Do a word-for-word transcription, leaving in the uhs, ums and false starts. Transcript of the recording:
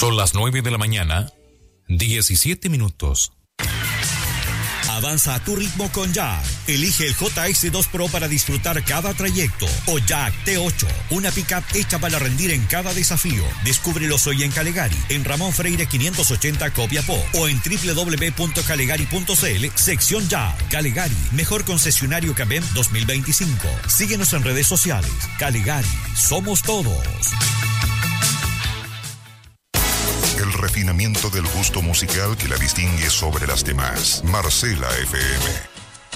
Son las nueve de la mañana, diecisiete minutos. Avanza a tu ritmo con Jack. Elige el J S dos Pro para disfrutar cada trayecto. O Jack T ocho, una pickup hecha para rendir en cada desafío. Descúbrelos hoy en Calegari, en Ramón Freire quinientos ochenta Copiapó, o en doble u doble u doble u punto calegari punto c l, sección Jack. Calegari, mejor concesionario que A B E M dos mil veinticinco. Síguenos en redes sociales. Calegari, somos todos. El refinamiento del gusto musical que la distingue sobre las demás. Marcela F M.